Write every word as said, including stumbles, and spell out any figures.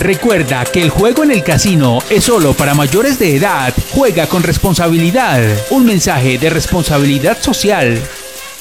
Recuerda que el juego en el casino es solo para mayores de edad. Juega con responsabilidad. Un mensaje de responsabilidad social.